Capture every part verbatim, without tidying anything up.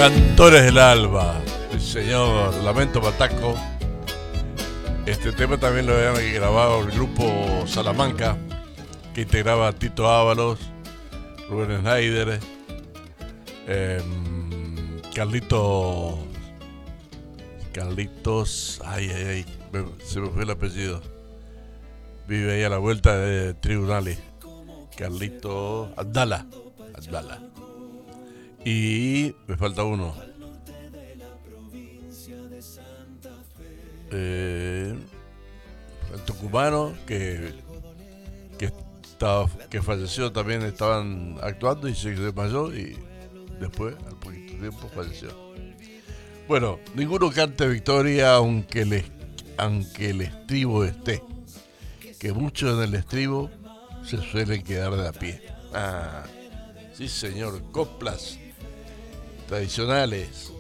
Cantores del Alba, el señor Lamento Pataco. Este tema también lo habían grabado el grupo Salamanca, que integraba a Tito Ábalos, Rubén Schneider, eh, Carlitos, Carlitos, ay, ay, ay, me, se me fue el apellido. Vive ahí a la vuelta de Tribunales. Carlitos Abdala, Abdala. Y me falta uno. Eh, el tucumano que que estaba, que falleció también, estaban actuando y se desmayó y después al poquito tiempo falleció. Bueno, ninguno cante victoria aunque el, aunque el estribo esté, que muchos en el estribo se suelen quedar de a pie. Ah, sí señor, coplas tradicionales.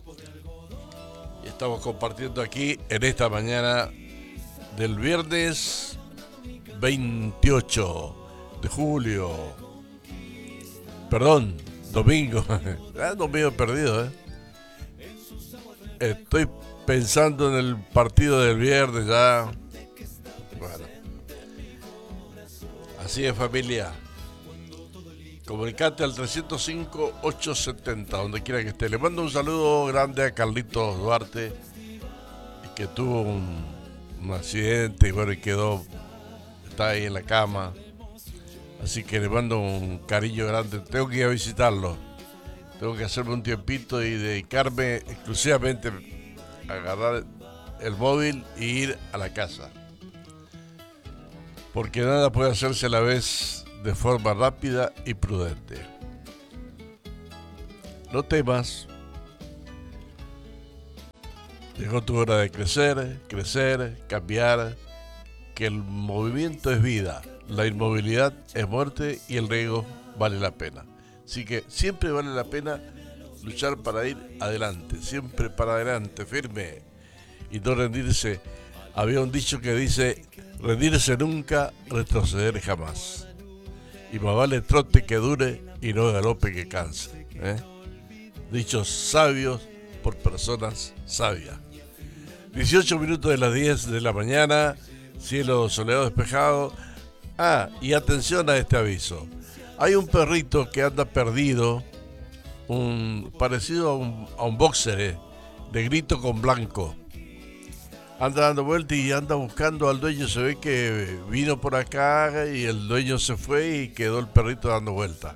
Y estamos compartiendo aquí en esta mañana del viernes veintiocho de julio. Perdón, domingo. Ah, domingo perdido, ¿eh? Estoy pensando en el partido del viernes ya. Bueno. Así es, familia. Comunicate al trescientos cinco, ochocientos setenta, donde quiera que esté. Le mando un saludo grande a Carlitos Duarte, que tuvo un, un accidente y bueno, y quedó, está ahí en la cama. Así que le mando un cariño grande. Tengo que ir a visitarlo. Tengo que hacerme un tiempito y dedicarme exclusivamente a agarrar el móvil e ir a la casa. Porque nada puede hacerse a la vez de forma rápida y prudente. No temas. Llegó tu hora de crecer, crecer, cambiar, que el movimiento es vida, la inmovilidad es muerte y el riesgo vale la pena. Así que siempre vale la pena luchar para ir adelante, siempre para adelante, firme y no rendirse. Había un dicho que dice: rendirse nunca, retroceder jamás. Y más vale trote que dure y no galope que canse, ¿eh? Dichos sabios por personas sabias. dieciocho minutos de las diez de la mañana, cielo soleado despejado. Ah, y atención a este aviso. Hay un perrito que anda perdido, un parecido a un, a un boxer, ¿eh? Negrito con blanco. Anda dando vueltas y anda buscando al dueño. Se ve que vino por acá y el dueño se fue y quedó el perrito dando vueltas.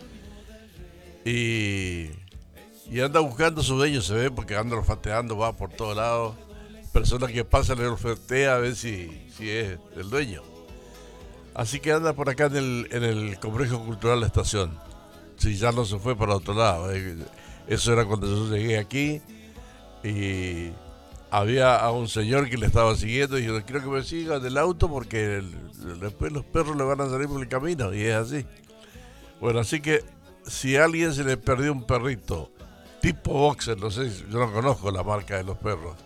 Y, y anda buscando a su dueño, se ve, porque anda olfateando, va por todos lados. Personas que pasan le olfatea a ver si, si es el dueño. Así que anda por acá en el, en el complejo cultural La Estación. Si ya no se fue para otro lado. Eso era cuando yo llegué aquí y había a un señor que le estaba siguiendo y yo quiero que me siga del auto porque el, después los perros le van a salir por el camino, y es así. Bueno, así que si a alguien se le perdió un perrito tipo boxer, no sé, yo no conozco la marca de los perros,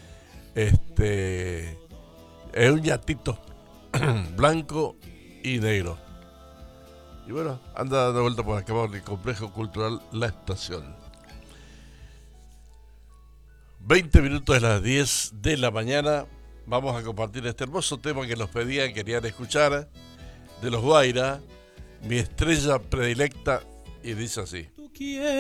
este es un yatito blanco y negro, y bueno, anda dando vuelta por acá por el complejo cultural La Estación. veinte minutos de las diez de la mañana. Vamos a compartir este hermoso tema que nos pedían, querían escuchar, de los Guaira, Mi Estrella Predilecta, y dice así.